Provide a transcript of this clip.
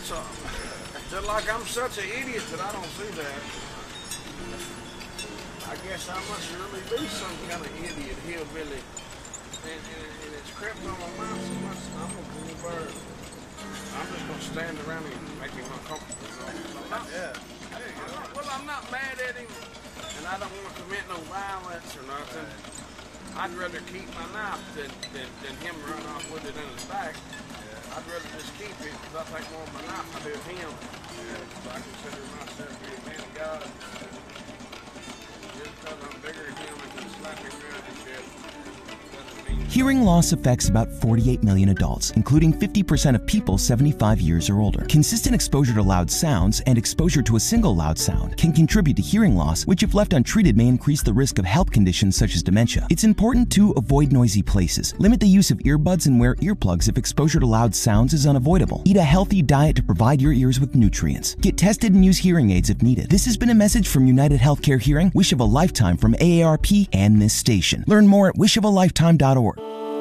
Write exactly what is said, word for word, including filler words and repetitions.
that's all. Just like I'm such an idiot that I don't see that. I guess I must really be some kind of idiot hillbilly. And, and, and it's crept on my mind so much, I'm a cool bird. I'm just going to stand around him and make him uncomfortable. So I'm not, Yeah. There you I'm go. not, well, I'm not mad at him, and I don't want to commit no violence or nothing. I'd rather keep my knife than, than, than him run off with it in his back. Yeah. I'd rather just keep it because I think more of my knife I do of him. Yeah, so I consider myself to be a man of God. Just because I'm bigger than him and can slap him around and shit. Hearing loss affects about forty-eight million adults, including fifty percent of people seventy-five years or older. Consistent exposure to loud sounds and exposure to a single loud sound can contribute to hearing loss, which if left untreated may increase the risk of health conditions such as dementia. It's important to avoid noisy places, limit the use of earbuds, and wear earplugs if exposure to loud sounds is unavoidable. Eat a healthy diet to provide your ears with nutrients. Get tested and use hearing aids if needed. This has been a message from United Healthcare Hearing, Wish of a Lifetime from A A R P, and this station. Learn more at wish of a lifetime dot org.